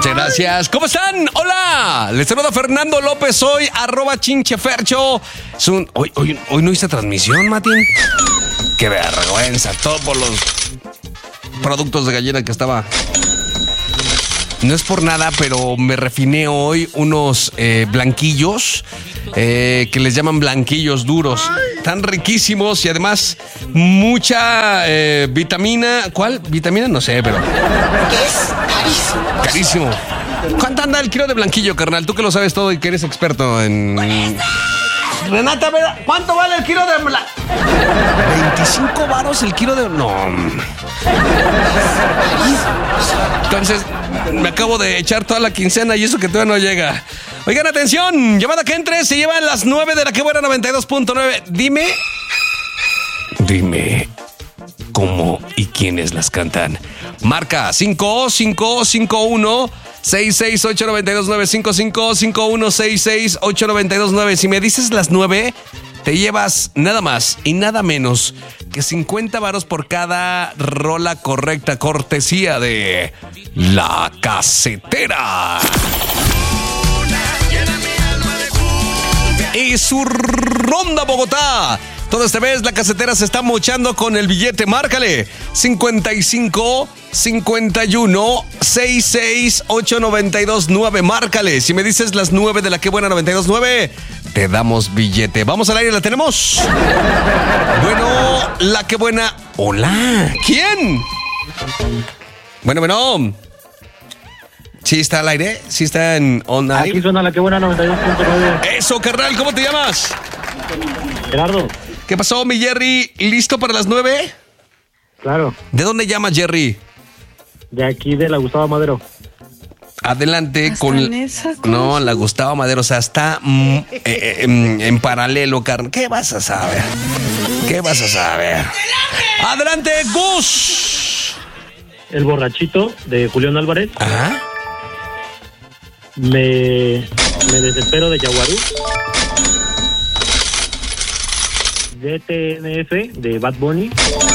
Muchas gracias. ¿Cómo están? Hola. Les saluda Fernando López hoy, @chinchefercho. Hoy no hice transmisión, Matín. Qué vergüenza. Todo por los productos de gallina que estaba. No es por nada, pero me refiné hoy unos blanquillos que les llaman blanquillos duros. Tan riquísimos y además mucha vitamina. ¿Cuál? ¿Vitamina? No sé, pero... Es carísimo. ¿Cuánto anda el kilo de blanquillo, carnal? Tú que lo sabes todo y que eres experto en... Renata, ¿cuánto vale el kilo de... 25 varos el kilo de... No. Entonces, me acabo de echar toda la quincena y eso que todavía no llega. Oigan, atención, llamada que entre, se llevan las 9 de la que buena 92.9. Dime cómo y quiénes las cantan. Marca 5551 66892.9 5551 66892.9. Si me dices las 9, te llevas nada más y nada menos que 50 varos por cada rola correcta, cortesía de La Casetera. Y su ronda Bogotá. Toda esta vez La Casetera se está mochando con el billete. Márcale 55 51 66 8929. Márcale. Si me dices las 9 de la que buena 92.9, te damos billete. Vamos al aire, ¿la tenemos? Bueno, la que buena. Hola. ¿Quién? Bueno. ¿Sí está al aire? ¿Sí está en on air? Aquí suena la que buena 92.9. Eso, carnal. ¿Cómo te llamas? Gerardo. ¿Qué pasó, mi Jerry? ¿Listo para las 9? Claro. ¿De dónde llamas, Jerry? De aquí de la Gustavo Madero. Adelante con... No, la Gustavo Madero, o sea, está en paralelo, carnal. ¿Qué vas a saber? Adelante, Gus. El borrachito de Julián Álvarez. Ajá. Me desespero de Yaguarú. DTNF de Bad Bunny.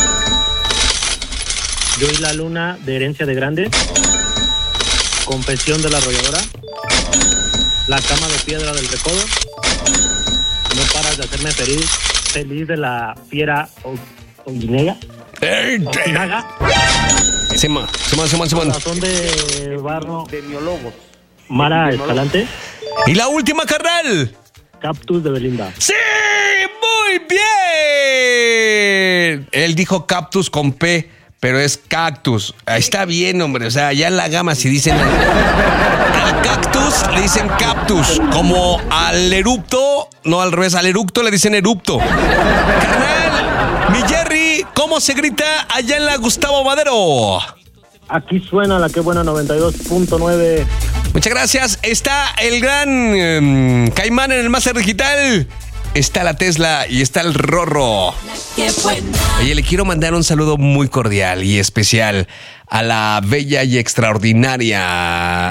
Yo y la luna de Herencia de Grandes. Confesión de la Arrolladora. La cama de piedra del Recodo. No paras de hacerme feliz de la fiera Oguinega. Simón. Corazón de barro de Miologos. Mara Escalante. Y la última, carnal. Cactus de Belinda. ¡Sí! ¡Muy bien! Él dijo cactus con P, pero es cactus. Está bien, hombre. O sea, ya en la gama si dicen... Al cactus le dicen cactus. Como al erupto... No, al revés. Al eructo le dicen erupto. Carnal, mi Jerry, ¿cómo se grita allá en la Gustavo Madero? Aquí suena la que buena 92.9. Muchas gracias. Está el gran Caimán en el Máster Digital. Está la Tesla y está el Rorro. Oye, le quiero mandar un saludo muy cordial y especial a la bella y extraordinaria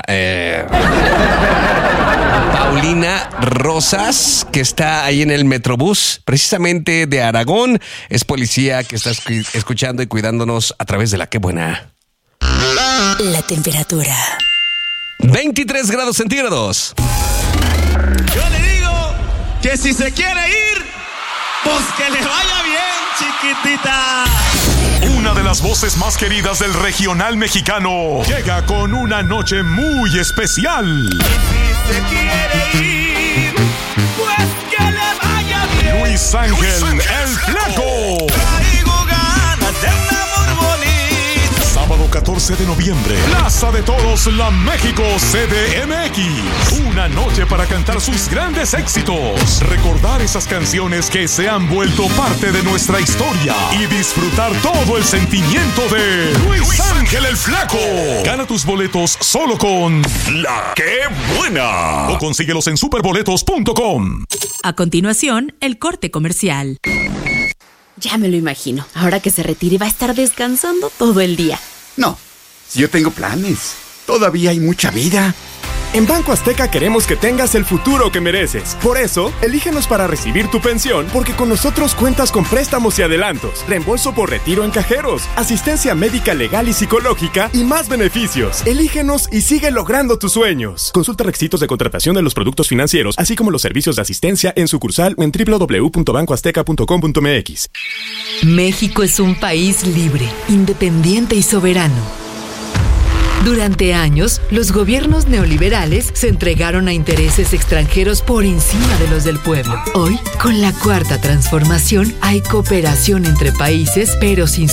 Paulina Rosas, que está ahí en el Metrobús, precisamente de Aragón. Es policía que está escuchando y cuidándonos a través de la que buena. La temperatura. 23 grados centígrados. Yo le digo que si se quiere ir, pues que le vaya bien, chiquitita. Una de las voces más queridas del regional mexicano llega con una noche muy especial. Y si se quiere ir, pues que le vaya bien. Luis Ángel, el Flaco. Traigo ganas de un amor bonito. Sábado 14 de noviembre, Plaza de Toros, La México, CDMX. Una noche para cantar sus grandes éxitos, recordar esas canciones que se han vuelto parte de nuestra historia y disfrutar todo el sentimiento de Luis Ángel el Flaco. Gana tus boletos solo con La Que Buena o consíguelos en superboletos.com. A continuación, el corte comercial. Ya me lo imagino. Ahora que se retire va a estar descansando todo el día. No, si yo tengo planes. Todavía hay mucha vida. En Banco Azteca queremos que tengas el futuro que mereces. Por eso, elígenos para recibir tu pensión, porque con nosotros cuentas con préstamos y adelantos, reembolso por retiro en cajeros, asistencia médica legal y psicológica y más beneficios. Elígenos y sigue logrando tus sueños. Consulta requisitos de contratación de los productos financieros, así como los servicios de asistencia en sucursal o en www.bancoazteca.com.mx. México es un país libre, independiente y soberano. Durante años, los gobiernos neoliberales se entregaron a intereses extranjeros por encima de los del pueblo. Hoy, con la Cuarta Transformación, hay cooperación entre países, pero sin